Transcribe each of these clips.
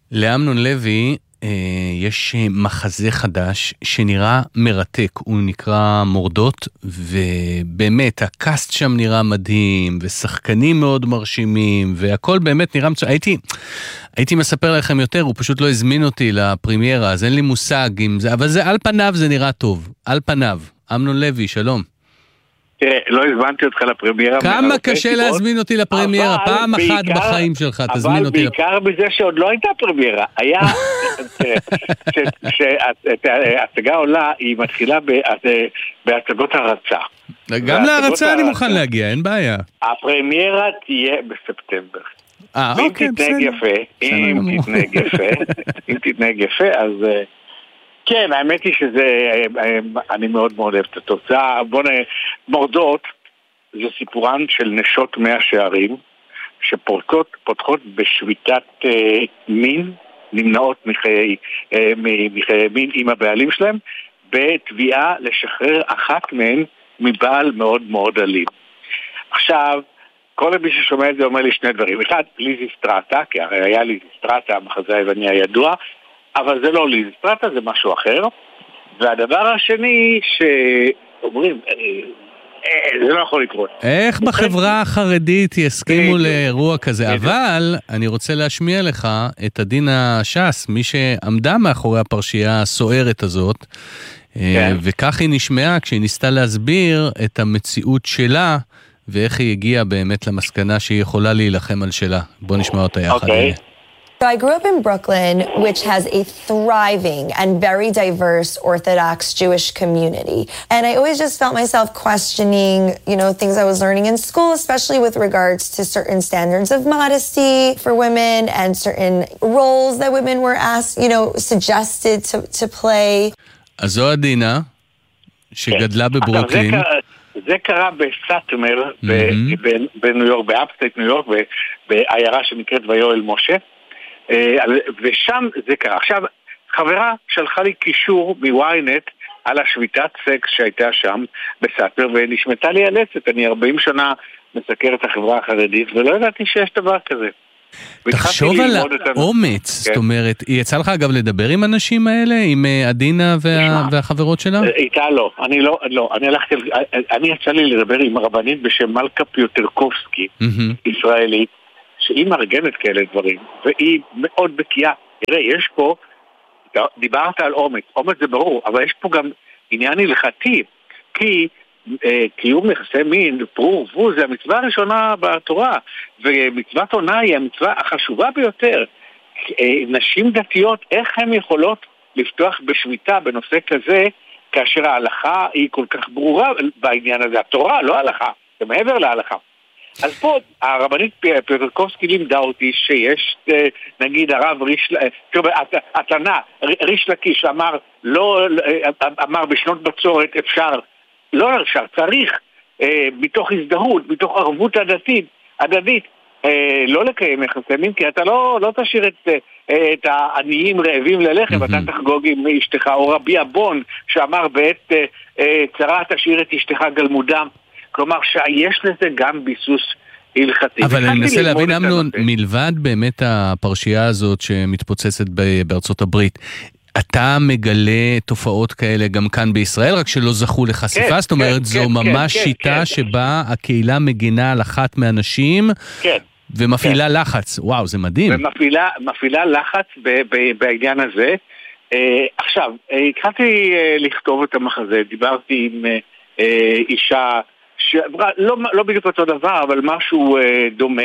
לאמנון לוי יש מחזה חדש שנראה מרתק, הוא נקרא מורדות, ובאמת הקאסט שם נראה מדהים, ושחקנים מאוד מרשימים, והכל באמת נראה מצוין. הייתי מספר לכם יותר, הוא פשוט לא הזמין אותי לפרימיירה, אז אין לי מושג עם זה, אבל זה על פניו זה נראה טוב, על פניו. אמנון לוי, שלום. תראה, לא הזמנתי אותך לפרימיירה. כמה קשה להזמין אותי לפרימיירה, פעם אחת בחיים שלך, תזמין אותי. אבל בעיקר בזה שעוד לא הייתה פרימיירה. היה, שההצגה עולה, היא מתחילה בהצגות הרצה. גם להרצה אני מוכן להגיע, אין בעיה. הפרימיירה תהיה בספטמבר. אוקיי, בסדר. אם תתנהג יפה, אז... כן, האמת היא שזה, אני מאוד מאוד אוהב את התוצאה. מורדות זה סיפורן של נשות 100 שערים שפותחות בשביתת מין, נמנעות מחיי מין עם הבעלים שלהם, בתביעה לשחרר אחת מהן מבעל מאוד מאוד אלים. עכשיו, כל מי ששומע את זה אומר לי שני דברים. אחד, ליזי סטרטה, כי הרי היה ליזי סטרטה, המחזה היווני הידוע, אבל זה לא ליזי סטרטה, זה משהו אחר. והדבר השני שאומרים, זה לא יכול לקרות. איך בחברה החרדית יסכימו לאירוע כזה? אבל אני רוצה להשמיע לך את עדינה ש"ס, מי שעמדה מאחורי הפרשייה הסוערת הזאת, וכך היא נשמעה כשהיא ניסתה להסביר את המציאות שלה, ואיך היא הגיעה באמת למסקנה שהיא יכולה להילחם על שלה. בוא נשמע אותה יחד. So I grew up in Brooklyn, which has a thriving and very diverse Orthodox Jewish community. And I always just felt myself questioning, things I was learning in school, especially with regards to certain standards of modesty for women and certain roles that women were asked, suggested to play. אז זו עדינה, שגדלה בברוקלין. זה קרה בסאטמר, בניו יורק, באפסטייט ניו יורק, בעיירה שנקראת ויואל משה. ושם זה קרה. עכשיו, חברה שלחה לי קישור מוויינט על השביתת סקס שהייתה שם בסאטמר, ונשמתה לי הלצת. אני 40 שנה מסקר את החברה החרדית, ולא ידעתי שיש דבר כזה. תחשוב על האומץ, זאת אומרת, יצא לך אגב לדבר עם האנשים האלה, עם עדינה והחברות שלה? איתה לא, אני יצא לי לדבר עם רבנית בשם מלכה פיוטרקובסקי, ישראלית, שהיא מארגנת כאלה דברים, והיא מאוד בקיאה. תראה, יש פה, דיברת על אומץ זה ברור, אבל יש פה גם עניין הלכתי, כי קיום יחסי מין, פרו ורבו, זה המצווה הראשונה בתורה, ומצוות עונה היא המצווה החשובה ביותר. נשים דתיות, איך הן יכולות לפתוח בשמיטה בנושא כזה, כאשר ההלכה היא כל כך ברורה בעניין הזה? התורה, לא ההלכה, זה מעבר להלכה. אז פה הרבנית פיוטרקובסקי לימדה אותי שיש, נגיד הרב התנא, ריש לקיש אמר בשנות בצורת אפשר, צריך, מתוך הזדהות, מתוך ערבות הדדית, לא לקיים יחסי מין, כי אתה לא תשאיר את העניים רעבים ללחם, אתה תחגוג עם אשתך, או רבי אבון שאמר בעת צרה תשאיר את אשתך גלמודם. כלומר שיש לזה גם ביסוס הלכתי. אבל אני מנסה להבין, אמנון, מלבד באמת הפרשייה הזאת שמתפוצצת בארצות הברית, אתה מגלה תופעות כאלה גם כאן בישראל, רק שלא זכו לחשיפה? זאת אומרת, זו ממש שיטה שבה הקהילה מגינה על אחת מהאנשים, ומפעילה לחץ. וואו, זה מדהים. ומפעילה לחץ בעניין הזה. עכשיו, התחלתי לכתוב את המחזה, דיברתי עם אישה, לא בדיוק אותו דבר, אבל משהו דומה,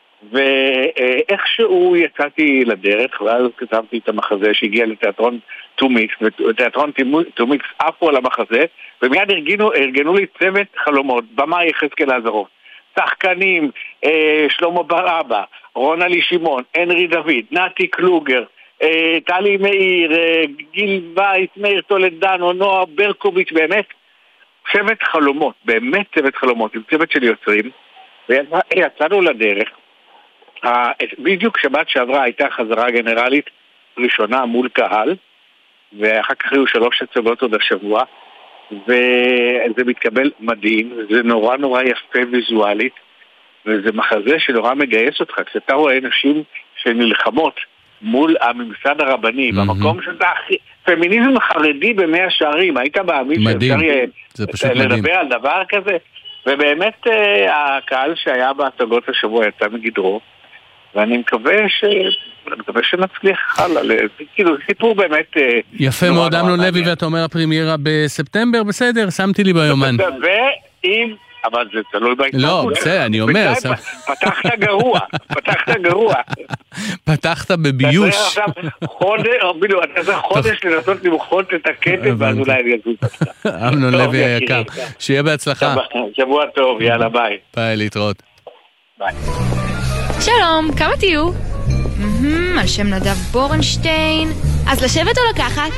ואיכשהו יצאתי לדרך, ואז כתבתי את המחזה שהגיע לתיאטרון טומיקס, ותיאטרון טומיקס עפו על המחזה, ומיד ארגנו לי צוות חלומות, במאי יחזקאל עזרוב, שחקנים, שלמה בר-אבא, רונלי שמעון, הנרי דוד, נתי קלוגר, טלי מאיר, גיל וייס, מאיר טולדנו, נועה ברקוביץ', באמת צוות חלומות, באמת צוות חלומות, עם צוות של יוצרים, ויצאנו לדרך. בדיוק שבת שעברה הייתה חזרה גנרלית ראשונה מול קהל, ואחר כך היו 3 הצגות עוד השבוע, וזה מתקבל מדהים, זה נורא נורא יפה ויזואלית, וזה מחזה שנורא מגייס אותך, כשאתה רואה נשים שנלחמות מול הממסד הרבני, במקום שזה הכי... פמיניזם חרדי במאה שערים, היית מאמין שאפשר לדבר על דבר כזה? ובאמת הקהל שהיה בהצגות השבוע יצא מגדרו, ואני מקווה שנצליח הלאה, כאילו סיפור באמת... יפה מאוד, אמנון לוי, ואתה אומר הפרימיירה בספטמבר, בסדר, שמתי לי ביומן. ואם... אבל זה תלוי בהתנגות. לא, בסדר, אני אומר. פתחת גרוע. פתחת בביוש. אתה צריך חודש לנסות למחות את הקטב, ואז אולי אני אזוז אותך. אמנון לוי היקר, שיהיה בהצלחה. שבוע טוב, יאללה, ביי. ביי, להתראות. ביי. שלום, כמה תהיו? על שם נדב בורנשטיין. אז לשבת או לקחת?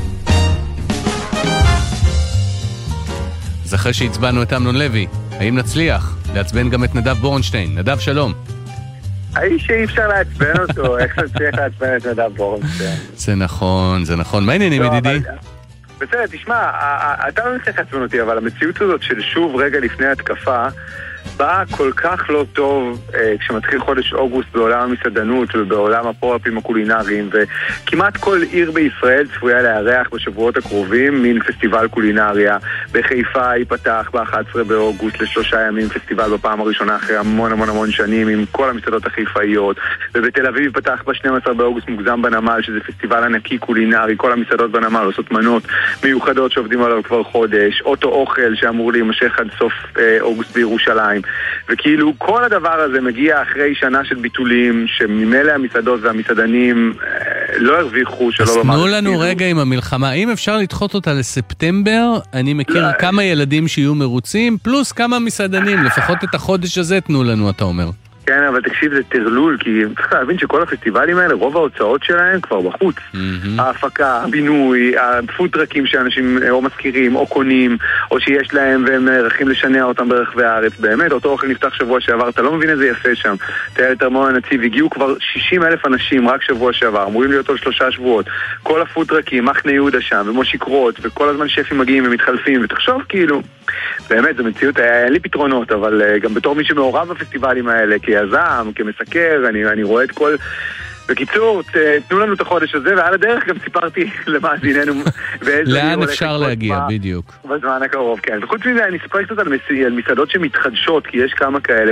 אז אחרי שהצבענו את אמנון לוי, האם נצליח לעצבן גם את נדב בורנשטיין? נדב, שלום. האיש שאי אפשר לעצבן אותו, איך נצליח לעצבן את נדב בורנשטיין? זה נכון, זה נכון. מה העניינים, ידידי? בסדר, תשמע, אתה לא נצליח לעצבן אותי, אבל המציאות הזאת של שוב רגע לפני התקפה, באה כל כך לא טוב כשמתחיל חודש אוגוסט בעולם המסעדנות ובעולם הפרופים הקולינריים, וכמעט כל עיר בישראל צפויה לארח בשבועות הקרובים מין פסטיבל קולינריה. בחיפה ייפתח ב-11 באוגוסט ל3 ימים פסטיבל בפעם הראשונה אחרי המון שנים עם כל המסעדות החיפאיות, ובתל אביב ייפתח ב-12 באוגוסט מוגזם בנמל, שזה פסטיבל ענקי קולינרי. כל המסעדות בנמל עושות מנות מיוחדות שעובדים עליו כבר חודש, אוטו אוכל שאמור להימשך עד סוף אוגוסט בירושלים. וכאילו כל הדבר הזה מגיע אחרי שנה של ביטולים שממילא המסעדות והמסעדנים לא הרוויחו שלא לומר. אז תנו לנו רגע עם המלחמה, אם אפשר לדחות אותה לספטמבר, אני מכיר כמה ילדים שיהיו מרוצים, פלוס כמה מסעדנים, לפחות את החודש הזה תנו לנו, אתה אומר. כן, אבל תקשיב, זה תרלול, כי צריך להבין שכל הפסטיבלים האלה, רוב ההוצאות שלהם כבר בחוץ. ההפקה, הבינוי, הפוטרקים שאנשים או מזכירים או קונים, או שיש להם והם נערכים לשנע אותם ברחבי הארץ. באמת, אותו אוכל נפתח שבוע שעבר, אתה לא מבין איזה יפה שם. תראה את ארמון הנציב, הגיעו כבר 60,000 אנשים רק שבוע שעבר, אמורים להיות עוד 3 שבועות. כל הפוטרקים, מחנה יהודה שם, ומושיקרות, וכל הזמן שפים מגיעים ומתחלפים, ותחשוב כאילו, באמת, זו מציאות, אין לי פתרונות, אבל גם בתור מי שמעורב בפסטיבלים האלה, כיזם, כמסקר, אני רואה את כל... בקיצור, תנו לנו את החודש הזה, ועל הדרך גם סיפרתי למאזיננו לאן אפשר להגיע, בדיוק. בזמן הקרוב, כן. וחוץ מזה, אני סיפר קצת על מסעדות שמתחדשות, כי יש כמה כאלה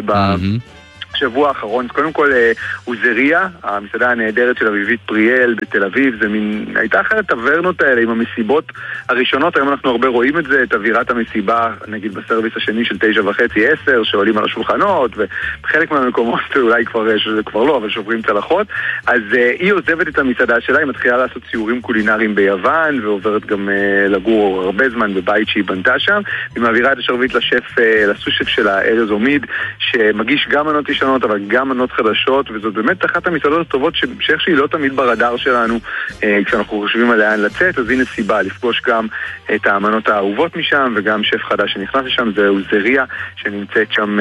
בשבוע האחרון. קודם כל, עוזריה, המסעדה הנהדרת של אביבית פריאל בתל אביב, זה מין... הייתה אחרת טברנות האלה עם המסיבות הראשונות, היום אנחנו הרבה רואים את זה, את אווירת המסיבה, נגיד בסרוויס השני של 9:30-10, שעולים על השולחנות, ובחלק מהמקומות אולי כבר לא, אבל שוברים צלחות. אז היא עוזבת את המסעדה שלה, היא מתחילה לעשות ציורים קולינריים ביוון, ועוברת גם לגור הרבה זמן בבית שהיא בנתה שם. היא מעבירה את השרביט לסושף שלה, ארז עומיד, שמגיש גם מנות ישנות, אבל גם מנות חדשות, וזאת באמת אחת המסעדות הטובות שאיך שהיא לא תמיד ברדאר שלנו כשאנחנו חושבים עליה לצאת, אז הנה סיבה לפגוש גם את המנות האהובות משם, וגם שף חדש שנכנס לשם, זה עוזריה שנמצאת שם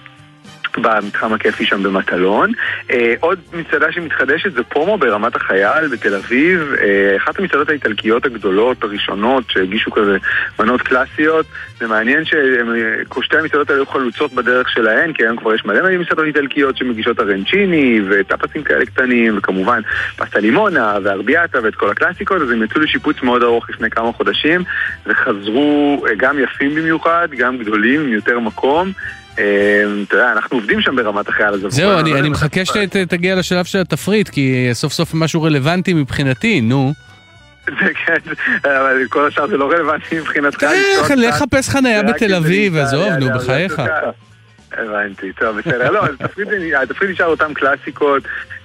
במתחם הכיפי שם במטלון. עוד מצעדה שמתחדשת זה פומו ברמת החייל בתל אביב, אחת המסעדות האיטלקיות הגדולות הראשונות שהגישו כזה מנות קלאסיות. זה מעניין ששתי המסעדות האלה חלוצות בדרך שלהן, כי היום כבר יש מלא מסעדות איטלקיות שמגישות הרנצ'יני וטאפסים כאלה קטנים, וכמובן פסטה לימונה וארביאטה ואת כל הקלאסיקות. אז הם יצאו לשיפוץ מאוד ארוך לפני כמה חודשים וחזרו גם יפים במיוחד, גם גדולים עם יותר מקום. אתה יודע, אנחנו עובדים שם ברמת החייל הזה. זהו, אני מחכה שתגיע לשלב של התפריט, כי סוף סוף משהו רלוונטי מבחינתי, נו. זה כן, אבל כל השאר זה לא רלוונטי מבחינתך. לחפש חניה בתל אביב, עזוב, נו, בחייך. הבנתי, טוב, בסדר. לא, התפריט נשאר אותם קלאסיקות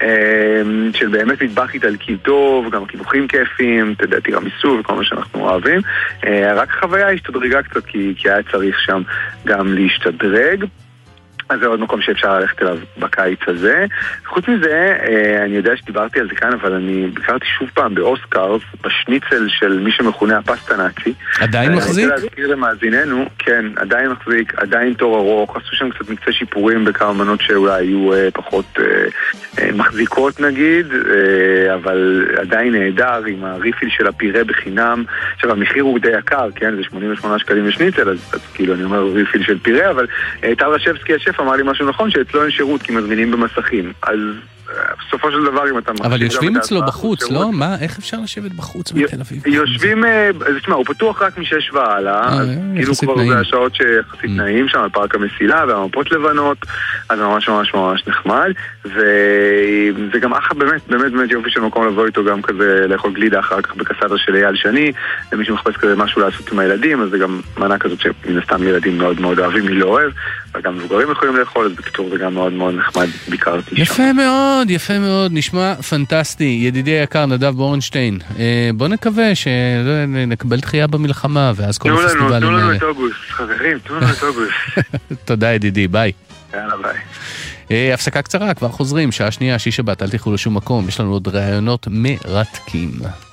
של באמת מטבח איטלקי טוב, גם קיבוחים כיפים, אתה יודע, תירמיסו וכל מה שאנחנו אוהבים. רק החוויה השתדרגה קצת, כי היה צריך שם גם להשתדרג. אז זה עוד מקום שאפשר ללכת אליו בקיץ הזה. חוץ מזה, אני יודע שדיברתי על זה כאן, אבל אני ביקרתי שוב פעם באוסקרס, בשניצל של מי שמכונה הפסטה נאצי. עדיין מחזיק? אני רוצה להזכיר למאזיננו, כן, עדיין מחזיק, עדיין תור ארוך, עשו שם קצת מקצה שיפורים בכמה מנות שאולי היו פחות מחזיקות נגיד, אבל עדיין נהדר עם הריפיל של הפירה בחינם. עכשיו, המחיר הוא די יקר, כן, זה 88 שקלים לשניצל, אז כאילו אני אומר ריפיל של פירה, אבל טל רשבסקי השף אמר לי משהו נכון, שאצלו אין שירות כי מזמינים במסכים. אז בסופו של דבר אם אתה... אבל יושבים אצלו בחוץ, לא? מה, איך אפשר לשבת בחוץ בתל אביב? יושבים, תשמע, הוא פתוח רק מ-6 והלאה, אז כאילו כבר זה השעות שיחסית נעים שם על פארק המסילה והמפות לבנות, אז ממש ממש ממש נחמד, וזה גם אחלה באמת יופי של מקום לבוא איתו גם כזה לאכול גלידה אחר כך בקסטה של אייל שני, למי שמחפש כזה משהו לעשות עם הילדים, אז זה גם מנה כזאת שמן הסתם ילדים מאוד מאוד אוהבים, מי לא אוהב, וגם מבוגרים יכולים לאכול, אז בקיצור זה גם מאוד מאוד נחמד, ביקרתי שם. יפה מאוד, יפה מאוד, נשמע פנטסטי. ידידי היקר, נדב בורנשטיין, בוא נקווה שנקבל דחייה במלחמה, ואז כל הפסטיבלים... תנו לנו את אוגוסט, חברים, תנו לנו את אוגוסט. תודה ידידי, ביי. יאללה, ביי. הפסקה קצרה, כבר חוזרים, שעה שנייה, שיש שבת, אל תלכו לשום מקום, יש לנו עוד רעיונות מרתקים.